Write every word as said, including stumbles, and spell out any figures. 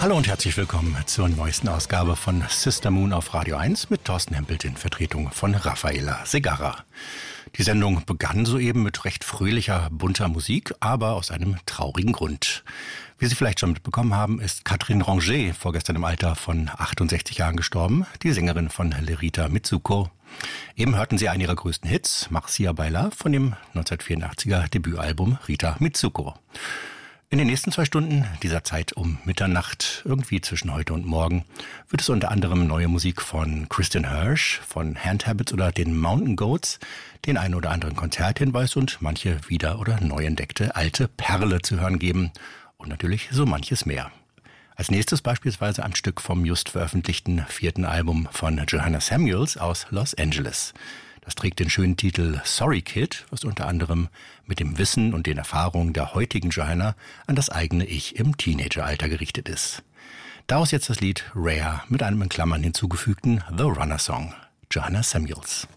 Hallo und herzlich willkommen zur neuesten Ausgabe von Sister Moon auf Radio eins mit Thorsten Hempelt in Vertretung von Rafaela Segarra. Die Sendung begann soeben mit recht fröhlicher, bunter Musik, aber aus einem traurigen Grund. Wie Sie vielleicht schon mitbekommen haben, ist Catherine Ranger vorgestern im Alter von achtundsechzig Jahren gestorben, die Sängerin von Lerita Mitsuko. Eben hörten Sie einen ihrer größten Hits, Marcia Baila, von dem neunzehnhundertvierundachtziger Debütalbum Rita Mitsuko. In den nächsten zwei Stunden dieser Zeit um Mitternacht, irgendwie zwischen heute und morgen, wird es unter anderem neue Musik von Christian Hirsch, von Hand Habits oder den Mountain Goats, den einen oder anderen Konzerthinweis und manche wieder oder neu entdeckte alte Perle zu hören geben und natürlich so manches mehr. Als nächstes beispielsweise ein Stück vom just veröffentlichten vierten Album von Johanna Samuels aus Los Angeles. Das trägt den schönen Titel Sorry Kid, was unter anderem mit dem Wissen und den Erfahrungen der heutigen Johanna an das eigene Ich im Teenageralter gerichtet ist. Daraus jetzt das Lied Rare mit einem in Klammern hinzugefügten The Runner Song. Johanna Samuels.